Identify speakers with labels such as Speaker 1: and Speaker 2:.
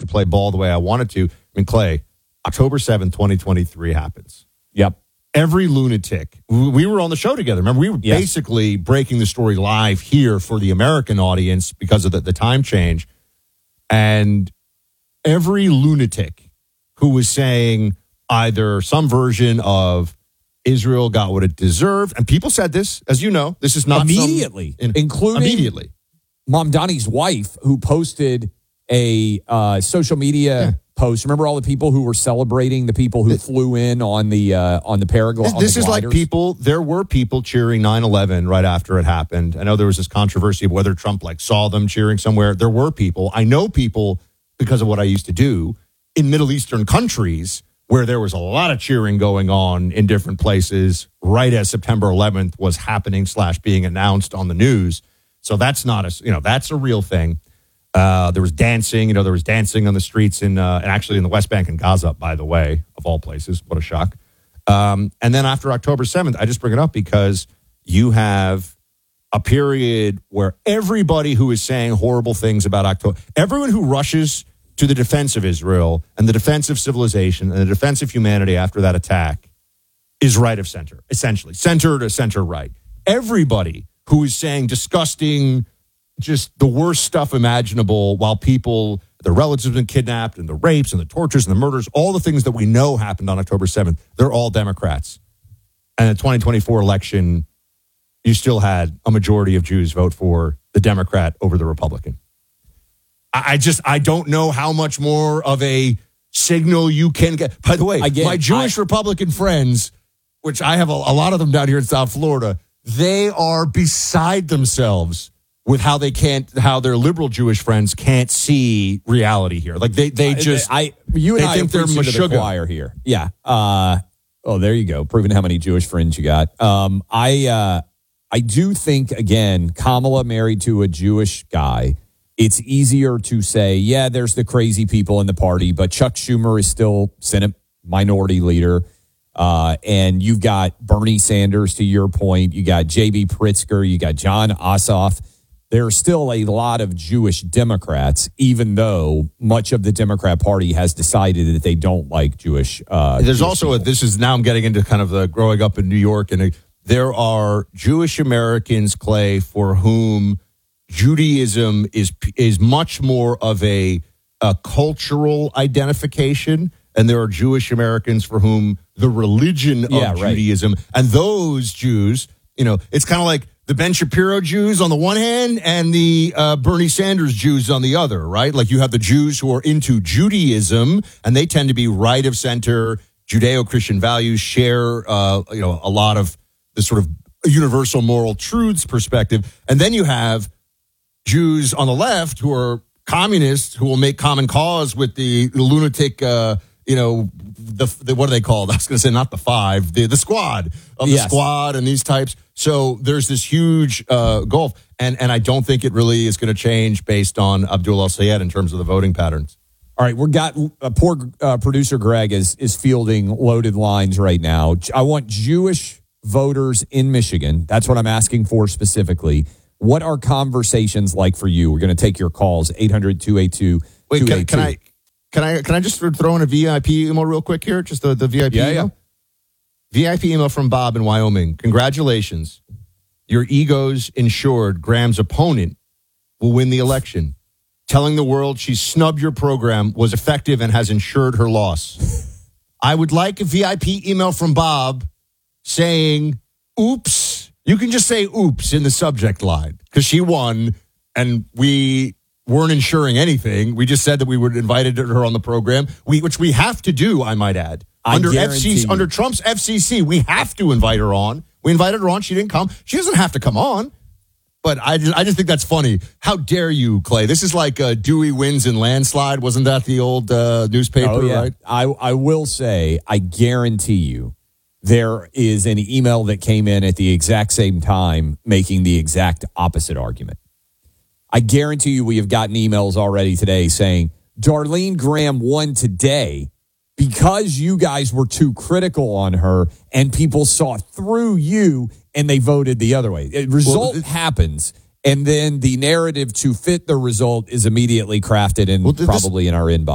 Speaker 1: to play ball the way I wanted to. I mean, Clay, October 7th, 2023 happens.
Speaker 2: Yep.
Speaker 1: Every lunatic. We were on the show together. Remember, we were basically breaking the story live here for the American audience because of the time change. And every lunatic who was saying either some version of Israel got what it deserved, and people said this, as you know, this is not
Speaker 2: including
Speaker 1: immediately.
Speaker 2: Mamdani's wife, who posted a social media post. Remember all the people who were celebrating the people who flew in on the paragliders?
Speaker 1: This is like people. There were people cheering 9/11 right after it happened. I know there was this controversy of whether Trump saw them cheering somewhere. There were people. I know people because of what I used to do in Middle Eastern countries where there was a lot of cheering going on in different places right as September 11th was happening / being announced on the news. So that's not that's a real thing. There was dancing, there was dancing on the streets and actually in the West Bank and Gaza, by the way, of all places. What a shock. And then after October 7th, I just bring it up because you have a period where everybody who is saying horrible things about October, everyone who rushes to the defense of Israel and the defense of civilization and the defense of humanity after that attack is right of center, essentially. Center to center right. Everybody who is saying disgusting, just the worst stuff imaginable while people, their relatives have been kidnapped and the rapes and the tortures and the murders, all the things that we know happened on October 7th, they're all Democrats. And the 2024 election, you still had a majority of Jews vote for the Democrat over the Republican. I don't know how much more of a signal you can get. By the way, my Jewish Republican friends, which I have a lot of them down here in South Florida, they are beside themselves with how their liberal Jewish friends can't see reality here. Like they just,
Speaker 2: you and
Speaker 1: they
Speaker 2: I
Speaker 1: think they're
Speaker 2: the choir here. Yeah. There you go. Proving how many Jewish friends you got. I do think, again, Kamala married to a Jewish guy. It's easier to say, yeah, there's the crazy people in the party, but Chuck Schumer is still Senate minority leader. And you've got Bernie Sanders, to your point. You got J.B. Pritzker. You got John Ossoff. There's still a lot of Jewish Democrats, even though much of the Democrat Party has decided that they don't like Jewish.
Speaker 1: There's also now I'm getting into kind of the growing up in New York, and there are Jewish Americans, Clay, for whom Judaism is much more of a cultural identification, and there are Jewish Americans for whom the religion of Judaism, and those Jews, it's kind of like the Ben Shapiro Jews on the one hand and the Bernie Sanders Jews on the other, right? Like you have the Jews who are into Judaism, and they tend to be right of center, Judeo-Christian values, share a lot of the sort of universal moral truths perspective, and then you have Jews on the left who are communists who will make common cause with the lunatic, the what are they called? I was going to say not the five, the squad of the squad and these types. So there's this huge gulf, and I don't think it really is going to change based on Abdul El-Sayed in terms of the voting patterns.
Speaker 2: All right, poor producer Greg is fielding loaded lines right now. I want Jewish voters in Michigan. That's what I'm asking for specifically. What are conversations like for you? We're going to take your calls, 800-282-282.
Speaker 1: Wait, can I just throw in a VIP email real quick here? Just the VIP email? Yeah. VIP email from Bob in Wyoming. Congratulations. Your ego's insured. Graham's opponent will win the election. Telling the world she snubbed your program was effective and has insured her loss. I would like a VIP email from Bob saying, oops. You can just say oops in the subject line because she won and we weren't insuring anything. We just said that we would invited her on the program, which we have to do, I might add. Under Trump's FCC, we have to invite her on. We invited her on. She didn't come. She doesn't have to come on. But I just think that's funny. How dare you, Clay? This is like Dewey wins in landslide. Wasn't that the old newspaper, right?
Speaker 2: I will say, I guarantee you, there is an email that came in at the exact same time making the exact opposite argument. I guarantee you we have gotten emails already today saying, Darlene Graham won today because you guys were too critical on her and people saw through you and they voted the other way. The result happens, and then the narrative to fit the result is immediately crafted and probably in our inbox.